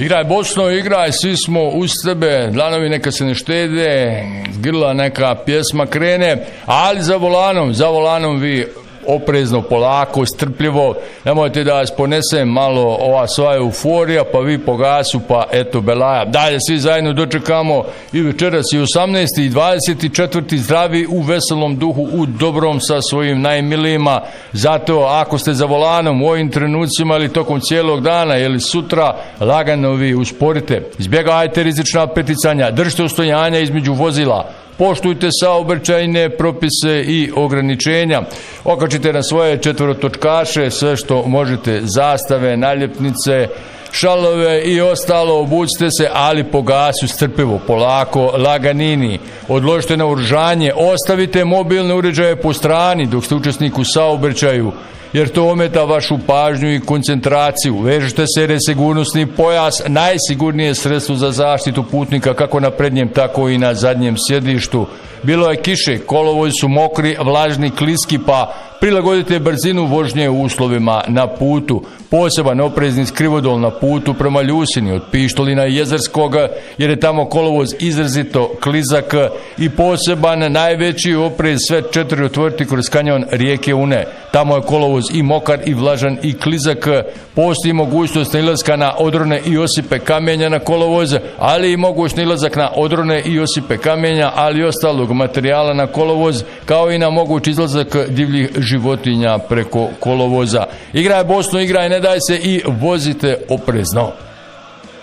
Igraj Bosno, igraj, svi smo uz tebe, dlanovi neka se ne štede, grla neka pjesma krene, ali za volanom vi oprezno, polako, strpljivo, nemojte da vas ponese malo ova svoja euforija, pa vi po gasu, pa eto belaja. Dalje svi zajedno dočekamo i večeras i 18. i 24. zdravi u veselom duhu, u dobrom sa svojim najmilijima. Zato ako ste za volanom u ovim trenucima ili tokom cijelog dana ili sutra, lagano vi usporite. Izbjegajte rizična preticanja, držite ustojanja između vozila, poštujte saobraćajne propise i ograničenja. Okačite na svoje četvorotočkaše sve što možete, zastave, naljepnice, šalove i ostalo, obucite se, ali po gasu, strpljivo, polako, laganini. Odložite naoružanje, ostavite mobilne uređaje po strani dok ste učesnik u saobraćaju, jer to ometa vašu pažnju i koncentraciju. Vežite se jer je sigurnosni pojas najsigurnije sredstvo za zaštitu putnika kako na prednjem, tako i na zadnjem sjedištu. Bilo je kiše, kolovozi su mokri, vlažni, kliski, pa prilagodite brzinu vožnje u uslovima na putu. Poseban oprezni skrivodol na putu prema Ljusini od Pištolina i Jezerskog, jer je tamo kolovoz izrazito klizak, i poseban najveći oprez sve 4 otvoriti kroz kanjon rijeke Une. Tamo je kolovoz i mokar i vlažan i klizak. Postoji mogućnost nailaska na odrone i osipe kamenja na kolovoz, ali i moguć nailazak na odrone i osipe kamenja, ali i ostalog materijala na kolovoz, kao i na moguć izlazak divljih životinja preko kolovoza. Igraj Bosnu, igraj, ne daj se i vozite oprezno.